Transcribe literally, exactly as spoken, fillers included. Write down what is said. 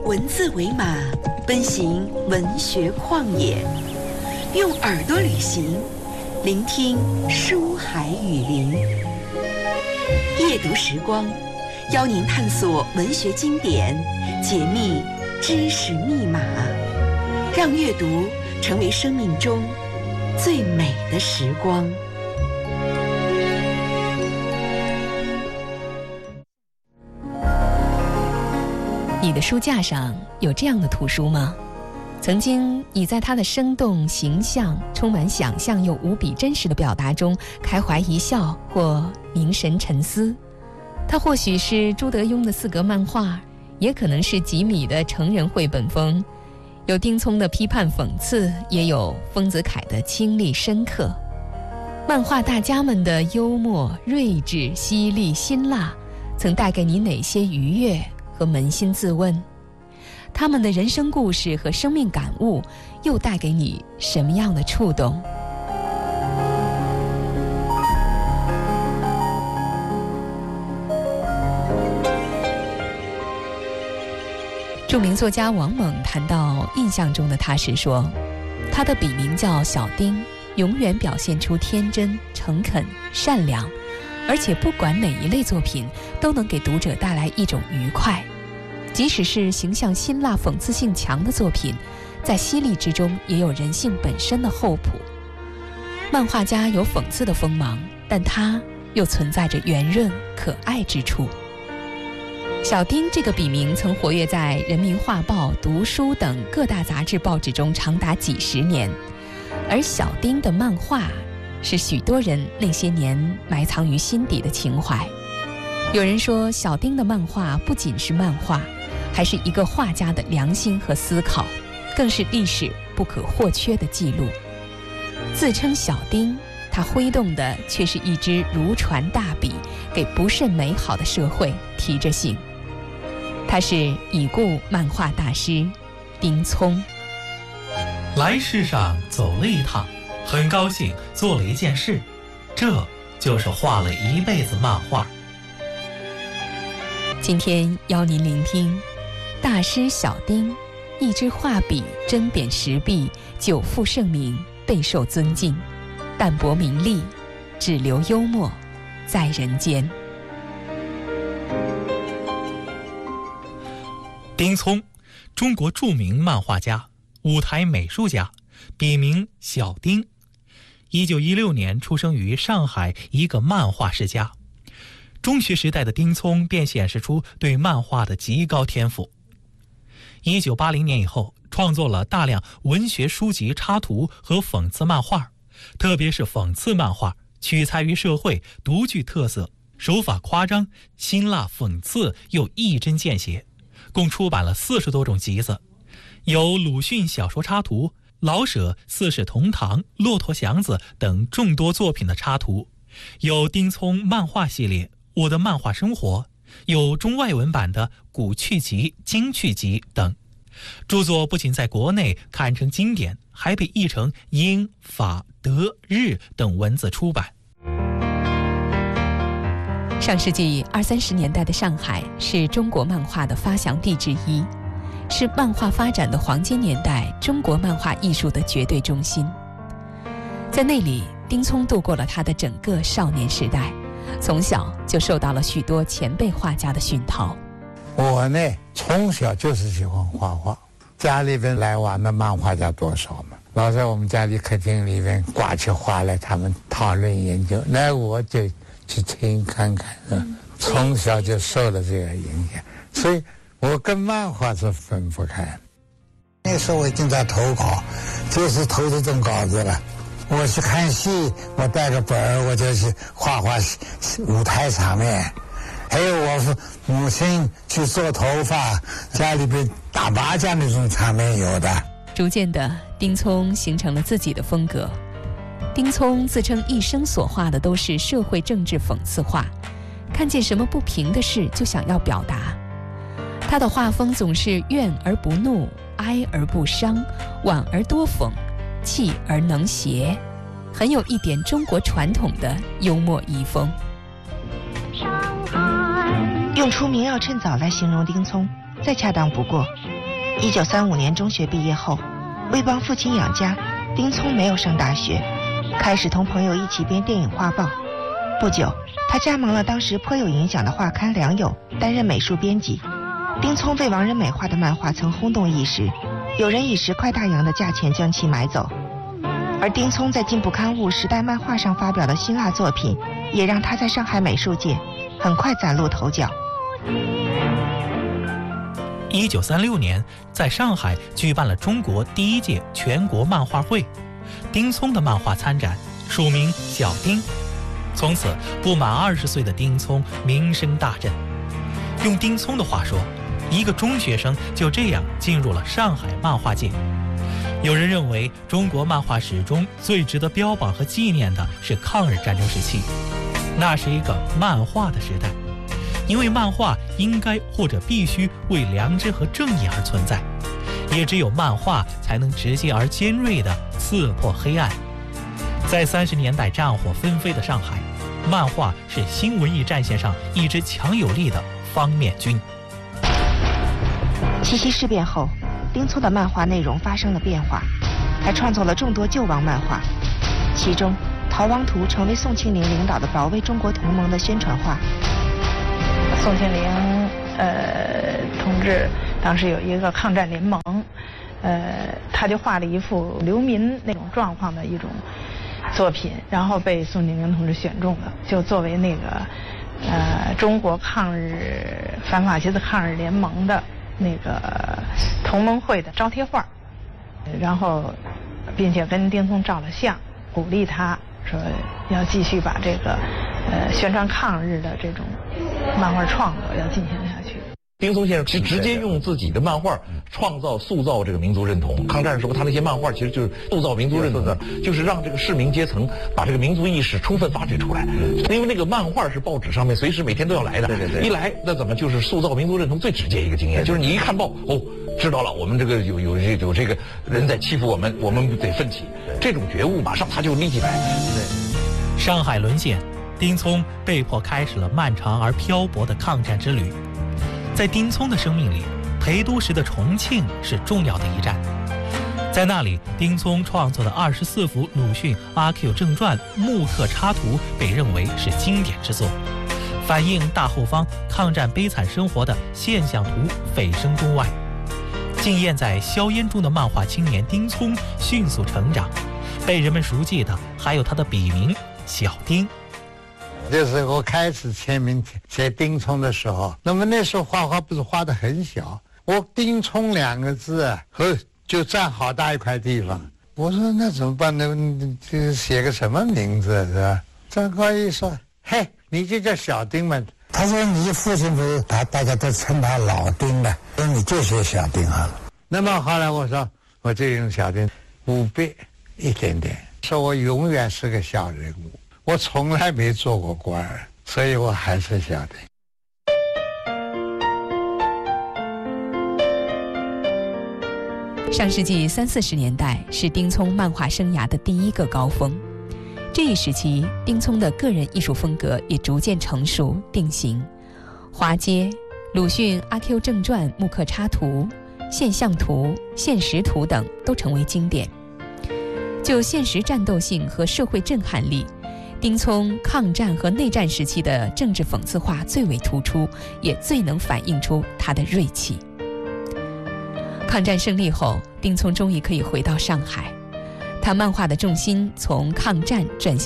文字为马，奔行文学旷野，用耳朵旅行，聆听书海雨林。夜读时光，邀您探索文学经典，解密知识密码，让阅读成为生命中最美的时光。 你的书架上有这样的图书吗？曾经你在它的生动形象、充满想象又无比真实的表达中开怀一笑或凝神沉思。它或许是朱德庸的四格漫画，也可能是吉米的成人绘本风，有丁聪的批判讽刺，也有丰子恺的清丽深刻。漫画大家们的幽默、睿智、犀利、辛辣，曾带给你哪些愉悦和扪心自问？他们的人生故事和生命感悟又带给你什么样的触动？著名作家王蒙谈到印象中的他时说，他的笔名叫小丁，永远表现出天真、诚恳、善良，而且不管哪一类作品都能给读者带来一种愉快。即使是形象辛辣、讽刺性强的作品，在犀利之中也有人性本身的厚朴。漫画家有讽刺的锋芒，但他又存在着圆润可爱之处。小丁这个笔名曾活跃在人民画报、读书等各大杂志报纸中长达几十年，而小丁的漫画是许多人那些年埋藏于心底的情怀。有人说，小丁的漫画不仅是漫画，还是一个画家的良心和思考，更是历史不可或缺的记录。自称小丁，他挥动的却是一支如椽大笔，给不甚美好的社会提着醒。他是已故漫画大师丁聪。 来世上走了一趟，很高兴做了一件事，这就是画了一辈子漫画。 今天邀您聆听大师小丁，一支画笔，针砭时弊，久负盛名，备受尊敬，淡泊名利，只留幽默在人间。 丁聪，中国著名漫画家、舞台美术家，笔名小丁。一九一六年出生于上海一个漫画世家。中学时代的丁聪便显示出对漫画的极高天赋。一九八零年以后，创作了大量文学书籍插图和讽刺漫画，特别是讽刺漫画取材于社会，独具特色，手法夸张，辛辣讽刺又一针见血，共出版了四十多种集子，有鲁迅小说插图、老舍四世同堂、骆驼祥子等众多作品的插图，有丁聪漫画系列、我的漫画生活，有中外文版的古趣集、今趣集等。著作不仅在国内堪称经典，还被译成英、法、德、日等文字出版。 上世纪二三十年代的上海是中国漫画的发祥地之一，是漫画发展的黄金年代，中国漫画艺术的绝对中心。在那里，丁聪度过了他的整个少年时代，从小就受到了许多前辈画家的熏陶。 我呢，从小就是喜欢画画，家里边来玩的漫画家多少嘛，老在我们家里客厅里边挂起画来，他们讨论研究，那我就去听看看，嗯，从小就受了这个影响，所以我跟漫画是分不开。那时候我已经在投稿，就是投这种稿子了。我去看戏，我带个本儿，我就去画画舞台场面。还有我母亲去做头发，家里边打麻将那种场面有的。 逐渐的，丁聪形成了自己的风格。丁聪自称一生所画的都是社会政治讽刺画，看见什么不平的事就想要表达。他的画风总是怨而不怒，哀而不伤，婉而多讽，气而能谐，很有一点中国传统的幽默遗风。 用出名要趁早来形容丁聪，再恰当不过。 一九三五年中学毕业后，为帮父亲养家，丁聪没有上大学，开始同朋友一起编电影画报。不久，他加盟了当时颇有影响的画刊《良友》，担任美术编辑。丁聪为亡人美画的漫画曾轰动一时，有人以十块大洋的价钱将其买走。而丁聪在进步刊物《时代漫画》上发表的辛辣作品，也让他在上海美术界很快崭露头角。 一九三六年，在上海举办了中国第一届全国漫画会，丁聪的漫画参展，署名小丁。从此，不满二十岁的丁聪名声大振。用丁聪的话说，一个中学生就这样进入了上海漫画界。有人认为，中国漫画史中最值得标榜和纪念的是抗日战争时期，那是一个漫画的时代，因为漫画应该或者必须为良知和正义而存在，也只有漫画才能直接而尖锐地刺破黑暗。在三十年代战火纷飞的上海，漫画是新文艺战线上一支强有力的方面军。 七七事变后，丁聪的漫画内容发生了变化，他创作了众多救亡漫画，其中《逃亡图》成为宋庆龄领导的保卫中国同盟的宣传画。 宋庆龄呃同志当时有一个抗战联盟，呃他就画了一幅流民那种状况的一种作品，然后被宋庆龄同志选中了，就作为那个呃中国抗日反法西斯抗日联盟的那个同盟会的招贴画，然后并且跟丁聪照了相，鼓励他说要继续把这个呃宣传抗日的这种漫画创作要进行下去。 丁聪先生是直接用自己的漫画创造、塑造这个民族认同。抗战的时候，他那些漫画其实就是塑造民族认同的，就是让这个市民阶层把这个民族意识充分发掘出来。因为那个漫画是报纸上面随时每天都要来的， 对对对， 一来那怎么就是塑造民族认同最直接一个经验，就是你一看报哦，知道了我们这个有有有这个人在欺负我们，我们得奋起，这种觉悟马上他就立起来。 对，上海沦陷，丁聪被迫开始了漫长而漂泊的抗战之旅。在丁聪的生命里，陪都时的重庆是重要的一站。在那里，丁聪创作的二十四幅鲁迅《阿 Q 正传》木刻插图被认为是经典之作，反映大后方抗战悲惨生活的现象图蜚声中外。浸艳在硝烟中的漫画青年丁聪迅速成长，被人们熟记的还有他的笔名小丁。 就是我开始签名写丁聪的时候，那么那时候画画不是画得很小，我丁聪两个字啊，和就占好大一块地方。我说那怎么办呢？这写个什么名字是吧？张高一说：“嘿，你就叫小丁嘛。”他说：“你父亲不是他，大家都称他老丁的，那你就写小丁好了。”那么后来我说，我就用小丁，五倍一点点，说我永远是个小人物。我从来没做过官儿，所以我还是小丁。 上世纪三四十年代是丁聪漫画生涯的第一个高峰，这一时期丁聪的个人艺术风格也逐渐成熟定型，华街、鲁迅《阿 Q 正传》木刻插图、现象图、现实图等都成为经典。就现实战斗性和社会震撼力，丁聪抗战和内战时期的政治讽刺画最为突出，也最能反映出他的锐气。抗战胜利后，丁聪终于可以回到上海，他漫画的重心从抗战转向